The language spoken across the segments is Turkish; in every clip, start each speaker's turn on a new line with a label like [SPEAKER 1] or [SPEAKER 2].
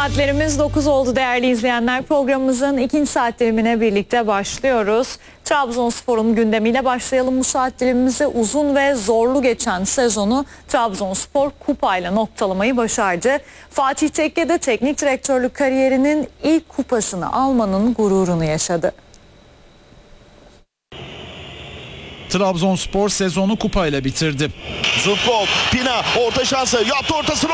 [SPEAKER 1] Saatlerimiz 9 oldu değerli izleyenler. Programımızın ikinci saat dilimine birlikte başlıyoruz. Trabzonspor'un gündemiyle başlayalım bu saat dilimimize. Uzun ve zorlu geçen sezonu Trabzonspor kupayla noktalamayı başardı. Fatih Tekke de teknik direktörlük kariyerinin ilk kupasını almanın gururunu yaşadı.
[SPEAKER 2] Trabzonspor sezonu kupayla bitirdi.
[SPEAKER 3] Zubkov, Pina orta şansı yaptı ortasını.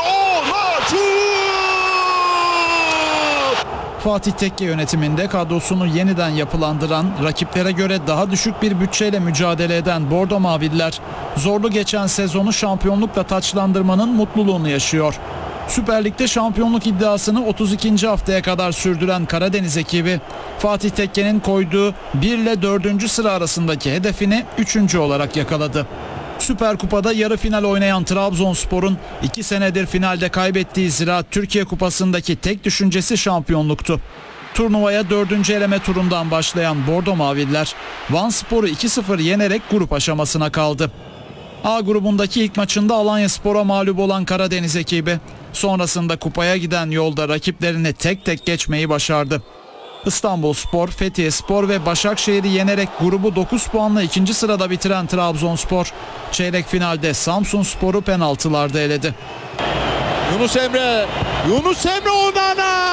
[SPEAKER 2] Fatih Tekke yönetiminde kadrosunu yeniden yapılandıran, rakiplere göre daha düşük bir bütçeyle mücadele eden Bordo Maviller, zorlu geçen sezonu şampiyonlukla taçlandırmanın mutluluğunu yaşıyor. Süper Lig'de şampiyonluk iddiasını 32. haftaya kadar sürdüren Karadeniz ekibi, Fatih Tekke'nin koyduğu 1 ile 4. sıra arasındaki hedefini 3. olarak yakaladı. Süper Kupa'da yarı final oynayan Trabzonspor'un 2 senedir finalde kaybettiği Ziraat Türkiye Kupası'ndaki tek düşüncesi şampiyonluktu. Turnuvaya 4. eleme turundan başlayan Bordo Maviller, Vanspor'u 2-0 yenerek grup aşamasına kaldı. A grubundaki ilk maçında Alanyaspor'a mağlup olan Karadeniz ekibi, sonrasında kupaya giden yolda rakiplerini tek tek geçmeyi başardı. İstanbulspor, Fethiyespor ve Başakşehir'i yenerek grubu 9 puanla 2. sırada bitiren Trabzonspor, çeyrek finalde Samsunspor'u penaltılarda eledi.
[SPEAKER 4] Yunus Emre Onana!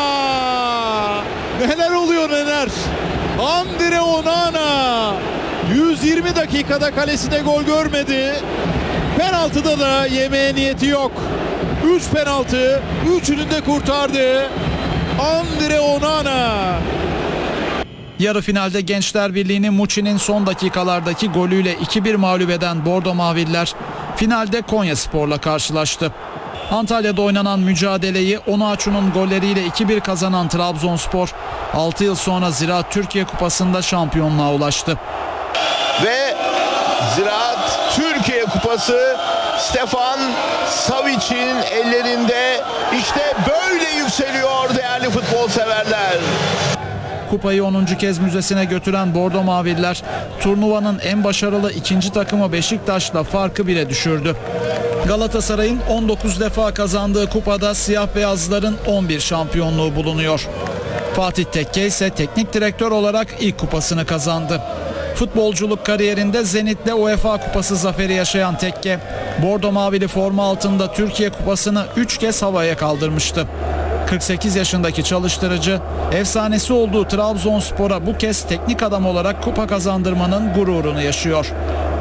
[SPEAKER 4] Neler oluyor neler? Andre Onana 120 dakikada kalesine gol görmedi. Penaltıda da yemeye niyeti yok. 3 penaltı, 3'ünü de kurtardı. Andre Onana.
[SPEAKER 2] Yarı finalde Gençler Birliği'ni Muçi'nin son dakikalardaki golüyle 2-1 mağlup eden Bordo Maviller, finalde Konyaspor'la karşılaştı. Antalya'da oynanan mücadeleyi Onuachu'nun golleriyle 2-1 kazanan Trabzonspor, 6 yıl sonra Ziraat Türkiye Kupası'nda şampiyonluğa ulaştı.
[SPEAKER 3] Ve Ziraat Türkiye Kupası Stefan Savic'in ellerinde, işte böyle yükseliyor değerli futbol severler.
[SPEAKER 2] Kupayı 10. kez müzesine götüren Bordo Maviller, turnuvanın en başarılı ikinci takımı Beşiktaş'la farkı 1'e düşürdü. Galatasaray'ın 19 defa kazandığı kupada siyah beyazların 11 şampiyonluğu bulunuyor. Fatih Tekke ise teknik direktör olarak ilk kupasını kazandı. Futbolculuk kariyerinde Zenit'le UEFA Kupası zaferi yaşayan Tekke, Bordo Mavili forma altında Türkiye Kupası'nı 3 kez havaya kaldırmıştı. 48 yaşındaki çalıştırıcı, efsanesi olduğu Trabzonspor'a bu kez teknik adam olarak kupa kazandırmanın gururunu yaşıyor.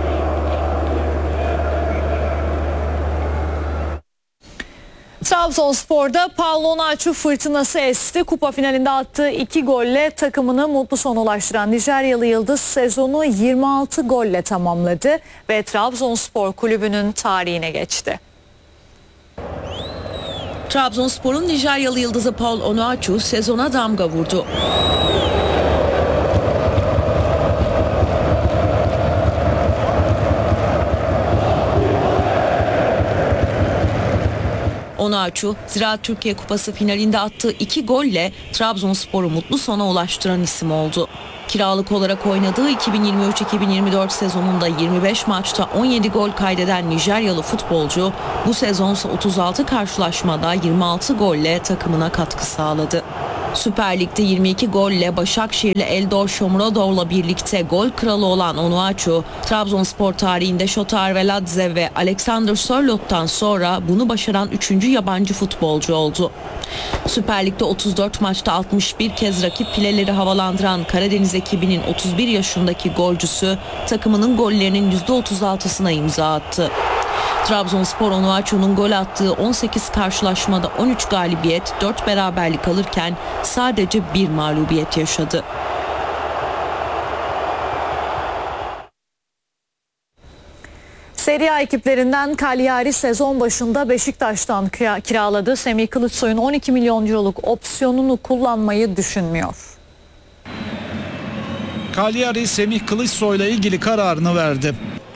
[SPEAKER 1] Trabzonspor'da Paulo Onuachu fırtınası esti. Kupa finalinde attığı 2 golle takımını mutlu sona ulaştıran Nijeryalı yıldız sezonu 26 golle tamamladı ve Trabzonspor kulübünün tarihine geçti.
[SPEAKER 5] Trabzonspor'un Nijeryalı yıldızı Paulo Onuachu sezona damga vurdu. Onuachu, Ziraat Türkiye Kupası finalinde attığı 2 golle Trabzonspor'u mutlu sona ulaştıran isim oldu. Kiralık olarak oynadığı 2023-2024 sezonunda 25 maçta 17 gol kaydeden Nijeryalı futbolcu, bu sezonsa 36 karşılaşmada 26 golle takımına katkı sağladı. Süper Lig'de 22 golle Başakşehirli Eldor Shomurodov'la birlikte gol kralı olan Onuachu, Trabzonspor tarihinde Şotar Veladze ve Alexander Sörlot'tan sonra bunu başaran 3. yabancı futbolcu oldu. Süper Lig'de 34 maçta 61 kez rakip fileleri havalandıran Karadeniz ekibinin 31 yaşındaki golcüsü takımının gollerinin %36'sına imza attı. Trabzonspor Onuachu'nun gol attığı 18 karşılaşmada 13 galibiyet, 4 beraberlik alırken sadece 1 mağlubiyet yaşadı.
[SPEAKER 1] Serie A ekiplerinden Cagliari sezon başında Beşiktaş'tan kiraladığı Semih Kılıçsoy'un 12 milyon euroluk opsiyonunu kullanmayı düşünmüyor.
[SPEAKER 2] Cagliari Semih Kılıçsoy'la ilgili kararını verdi.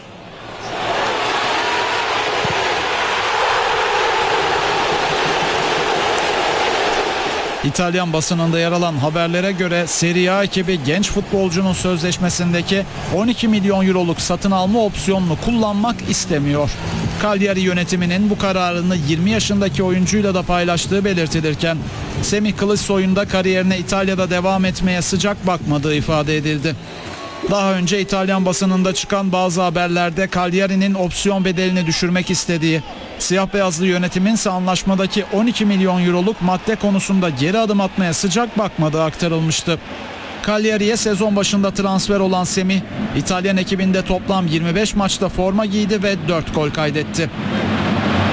[SPEAKER 2] İtalyan basınında yer alan haberlere göre Serie A ekibi genç futbolcunun sözleşmesindeki 12 milyon euroluk satın alma opsiyonunu kullanmak istemiyor. Cagliari yönetiminin bu kararını 20 yaşındaki oyuncuyla da paylaştığı belirtilirken Semih Kılıçsoy'un da kariyerine İtalya'da devam etmeye sıcak bakmadığı ifade edildi. Daha önce İtalyan basınında çıkan bazı haberlerde Cagliari'nin opsiyon bedelini düşürmek istediği, siyah beyazlı yönetimin ise anlaşmadaki 12 milyon euroluk madde konusunda geri adım atmaya sıcak bakmadığı aktarılmıştı. Cagliari'ye sezon başında transfer olan Semih, İtalyan ekibinde toplam 25 maçta forma giydi ve 4 gol kaydetti.